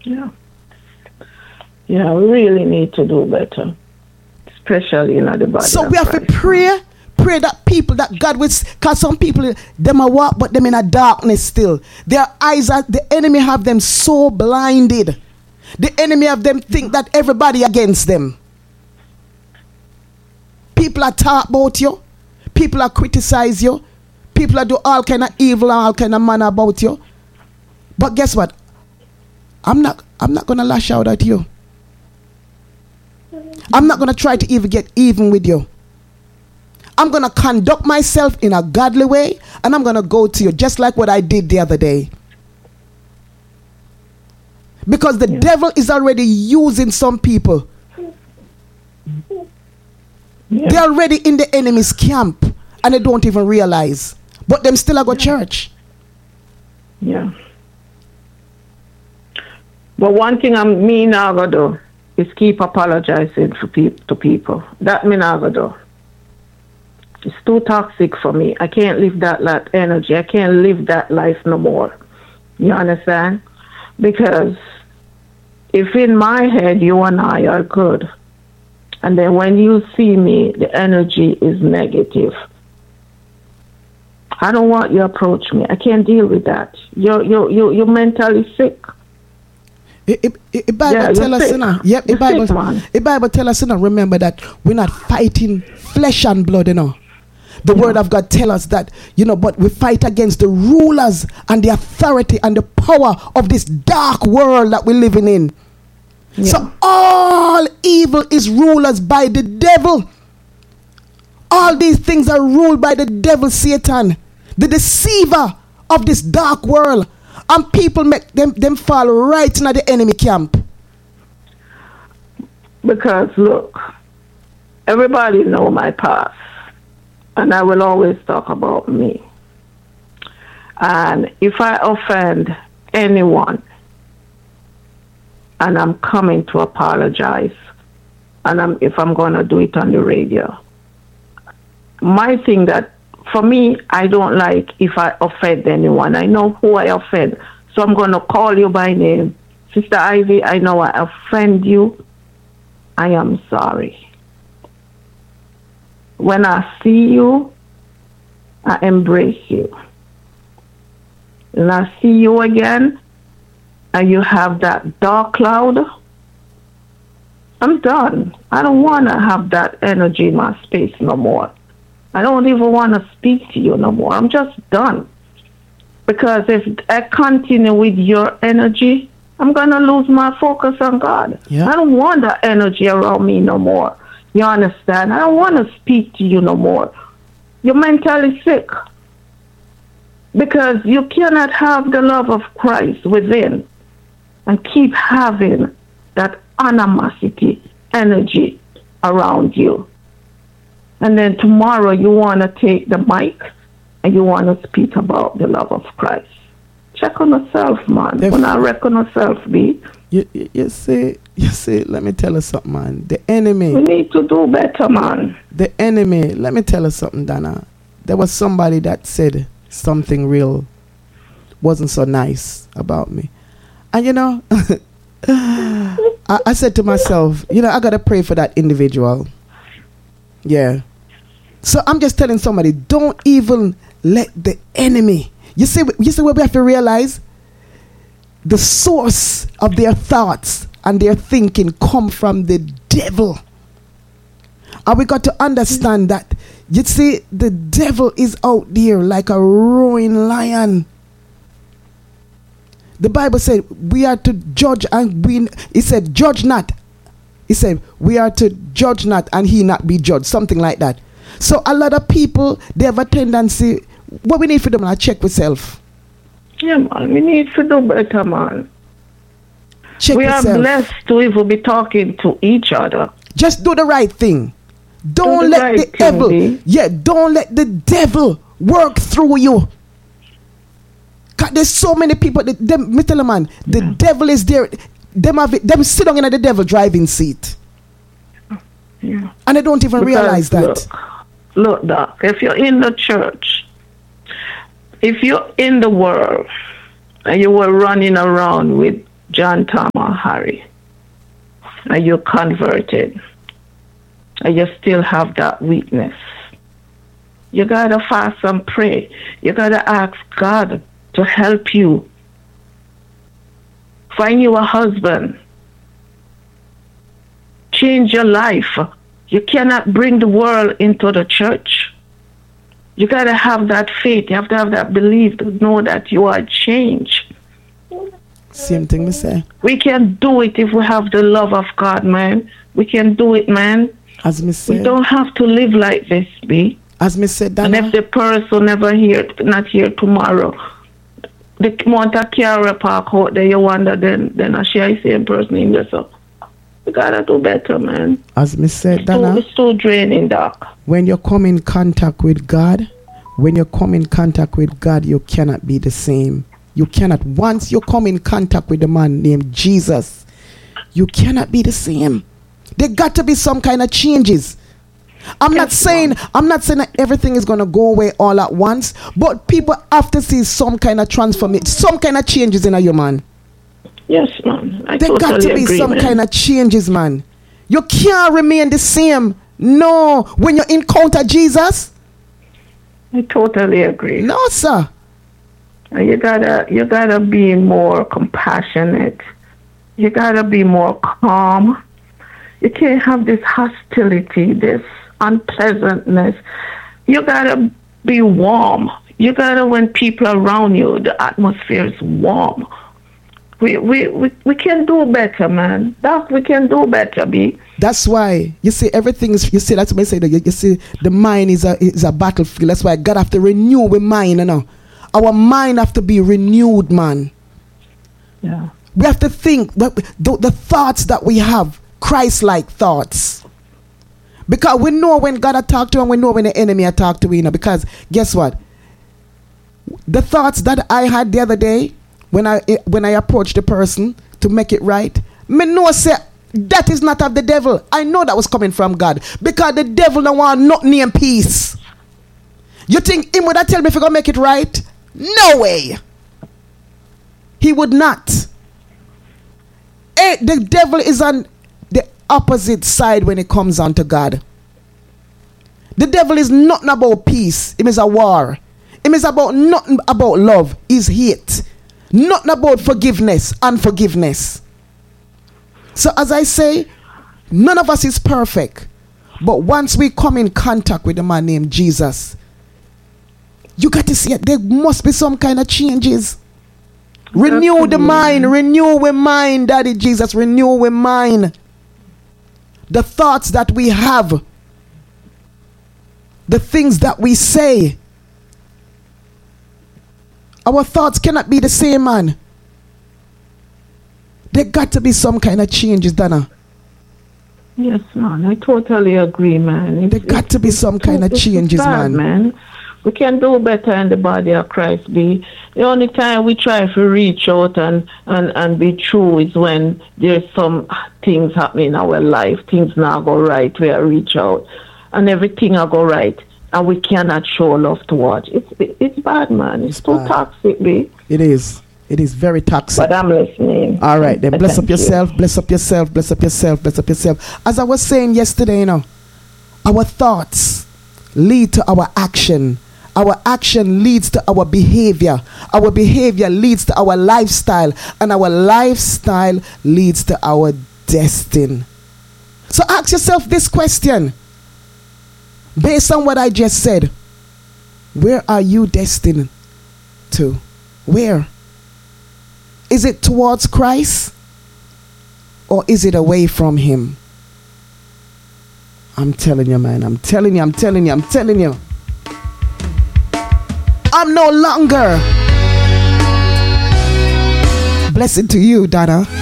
Yeah. Yeah, we really need to do better, especially in the body So of we have to Christ. pray that people, that God will, because some people, them are walk, but them in a darkness still. Their eyes are, the enemy have them so blinded. The enemy have them think that everybody against them. People are talk about you. People are criticize you. People are do all kind of evil and all kind of manner about you. But guess what? I'm not gonna lash out at you. I'm not gonna try to even get even with you. I'm gonna conduct myself in a godly way, and I'm gonna go to you just like what I did the other day. Because the devil is already using some people. They're already in the enemy's camp and they don't even realize. But them still a go church. Yeah. But one thing me now gonna do is keep apologizing to people. That me now gonna do. It's too toxic for me. I can't live that energy. I can't live that life no more. You understand? Because if in my head you and I are good, and then when you see me, the energy is negative. I don't want you to approach me. I can't deal with that. You're mentally sick. The Bible tell us, yep, the Bible tell us, remember that we're not fighting flesh and blood, The word of God tell us that, but we fight against the rulers and the authority and the power of this dark world that we're living in. Yeah. So all evil is ruled by the devil. All these things are ruled by the devil, Satan, the deceiver of this dark world. And people make them fall right into the enemy camp. Because look, everybody know my past. And I will always talk about me. And if I offend anyone, and I'm coming to apologize, and if I'm going to do it on the radio, my thing that, for me, I don't like if I offend anyone. I know who I offend. So I'm going to call you by name. Sister Ivy, I know I offend you. I am sorry. When I see you, I embrace you. And I see you again, and you have that dark cloud, I'm done. I don't want to have that energy in my space no more. I don't even want to speak to you no more. I'm just done. Because if I continue with your energy, I'm going to lose my focus on God. Yeah. I don't want that energy around me no more. You understand? I don't want to speak to you no more. You're mentally sick. Because you cannot have the love of Christ within and keep having that animosity energy around you. And then tomorrow you want to take the mic and you want to speak about the love of Christ. Check on yourself, man. When I reckon yourself, be. You see, let me tell you something, man. The enemy. We need to do better, man. The enemy, let me tell you something, Dana. There was somebody that said something real wasn't so nice about me. And I said to myself, I got to pray for that individual. Yeah. So I'm just telling somebody, don't even let the enemy. You see what we have to realize? The source of their thoughts and their thinking come from the devil. And we got to understand that. You see, the devil is out there like a roaring lion. The Bible said we are to judge and it said judge not. It said we are to judge not and he not be judged. Something like that. So a lot of people, they have a tendency, what we need for them, I check with self. Yeah, man, we need to do better, man. Check we yourself. are blessed to even be talking to each other. Just do the right thing. Don't let the devil, don't let the devil work through you. God, there's so many people, me tell you, man, the devil is there. Them sit down in the devil driving seat. Yeah. And they don't even realize that. Look, Doc, if you're in the church, if you're in the world, and you were running around with John, Tom, or Harry, and you're converted, and you still have that weakness, you gotta fast and pray. You gotta ask God to help you. Find you a husband. Change your life. You cannot bring the world into the church. You gotta have that faith. You have to have that belief to know that you are changed. Same thing we say. We can do it if we have the love of God, man. We can do it, man. As me said. We don't have to live like this, B. As me said, Dana. And if the person not here tomorrow, the want a car park out there, you wonder then I share the same person in there. So you gotta do better, man. As me said, Dana. It's too draining, Doc. When you come in contact with God, you cannot be the same. You cannot. Once you come in contact with a man named Jesus, you cannot be the same. There got to be some kind of changes. I'm not saying that everything is going to go away all at once, but people have to see some kind of transformation, some kind of changes in a human. Yes, man. There got to be some kind of changes, man. You can't remain the same. No, when you encounter Jesus. I totally agree. No, sir. You gotta be more compassionate. You gotta be more calm. You can't have this hostility, this unpleasantness. You gotta be warm. You gotta, when people are around you, the atmosphere is warm. We can do better, man. We can do better, B. That's why you see everything is. You see that's why I say that. You see the mind is a battlefield. That's why God have to renew our mind. You know, our mind have to be renewed, man. Yeah. We have to think the thoughts that we have, Christ-like thoughts. Because we know when God attacked you and we know when the enemy attacked you, because guess what? The thoughts that I had the other day when I approached the person to make it right, me know say that is not of the devil. I know that was coming from God. Because the devil don't want nothing in peace. You think him would tell me if he gonna make it right? No way. He would not. The devil is on the opposite side when it comes on to God. The devil is nothing about peace. It is a war. It is about nothing about love. It's hate. Nothing about forgiveness, unforgiveness. So as I say, none of us is perfect. But once we come in contact with a man named Jesus, you got to see it. There must be some kind of changes. Renew the mind. Renew with mind, Daddy Jesus. Renew with mind. The thoughts that we have. The things that we say. Our thoughts cannot be the same, man. There got to be some kind of changes, Dana. Yes, man. I totally agree, man. There got to be some kind of changes, man. We can do better in the body of Christ, B. The only time we try to reach out and be true is when there's some things happening in our life. Things not go right. We reach out. And everything will go right. And we cannot show love towards. It's bad, man. It's too toxic, B. It is. It is very toxic. But I'm listening. All right, then. Bless up yourself. Bless up yourself. Bless up yourself. Bless up yourself. As I was saying yesterday, our thoughts lead to our action. Our action leads to our behavior. Our behavior leads to our lifestyle. And our lifestyle leads to our destiny. So ask yourself this question. Based on what I just said, where are you destined to? Where? Is it towards Christ? Or is it away from Him? I'm telling you, man. I'm telling you. I'm no longer. Blessed to you, Dana.